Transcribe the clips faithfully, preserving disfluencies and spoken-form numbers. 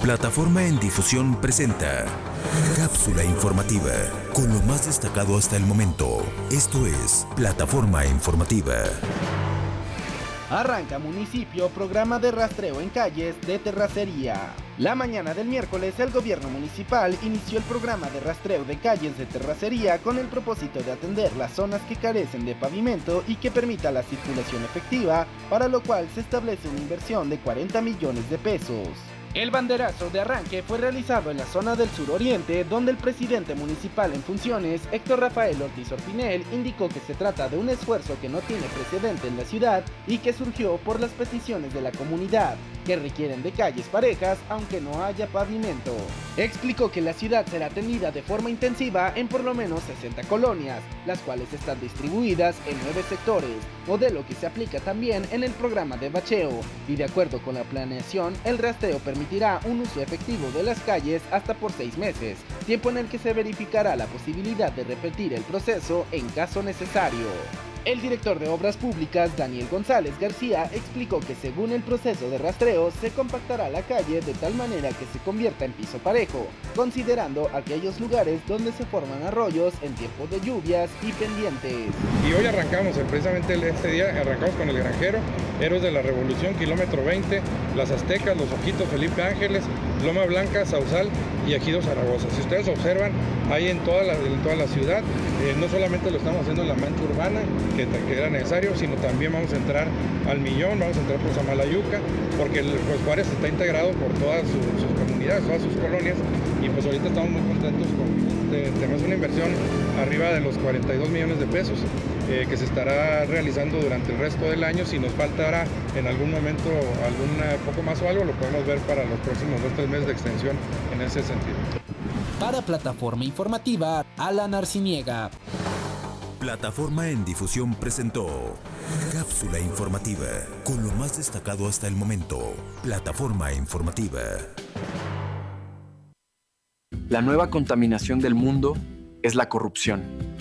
Plataforma en Difusión presenta Cápsula Informativa, con lo más destacado hasta el momento. Esto es Plataforma Informativa. Arranca municipio programa de rastreo en calles de terracería. La mañana del miércoles, el gobierno municipal inició el programa de rastreo de calles de terracería con el propósito de atender las zonas que carecen de pavimento y que permita la circulación efectiva, para lo cual se establece una inversión de cuarenta millones de pesos. El banderazo de arranque fue realizado en la zona del suroriente, donde el presidente municipal en funciones, Héctor Rafael Ortiz Orpinel, indicó que se trata de un esfuerzo que no tiene precedente en la ciudad y que surgió por las peticiones de la comunidad, que requieren de calles parejas aunque no haya pavimento. Explicó que la ciudad será atendida de forma intensiva en por lo menos sesenta colonias, las cuales están distribuidas en nueve sectores, modelo que se aplica también en el programa de bacheo, y de acuerdo con la planeación, el rastreo permitirá un uso efectivo de las calles hasta por seis meses, tiempo en el que se verificará la posibilidad de repetir el proceso en caso necesario. El director de Obras Públicas, Daniel González García, explicó que según el proceso de rastreo se compactará la calle de tal manera que se convierta en piso parejo, considerando aquellos lugares donde se forman arroyos en tiempo de lluvias y pendientes. Y hoy arrancamos, precisamente este día, arrancamos con el Granjero, Héroes de la Revolución, kilómetro veinte, Las Aztecas, Los Ojitos, Felipe Ángeles, Loma Blanca, Sausal y Ejido Zaragoza. Si ustedes observan, hay en toda la, en toda la ciudad, eh, no solamente lo estamos haciendo en la mancha urbana, que, que era necesario, sino también vamos a entrar al Millón, vamos a entrar por Samalayuca, porque el, pues Juárez está integrado por todas sus, sus comunidades, todas sus colonias, y pues ahorita estamos muy contentos con este, tenemos una inversión arriba de los cuarenta y dos millones de pesos, eh, que se estará realizando durante el resto del año. Si nos faltará en algún momento algún poco más o algo, lo podemos ver para los próximos dos o tres meses de extensión en ese sentido. Para Plataforma Informativa, Alan Arciniega. Plataforma en Difusión presentó Cápsula Informativa, con lo más destacado hasta el momento. Plataforma Informativa. La nueva contaminación del mundo es la corrupción.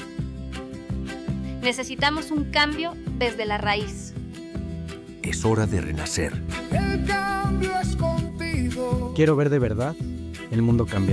Necesitamos un cambio desde la raíz. Es hora de renacer. El cambio es contigo. Quiero ver de verdad el mundo cambiar.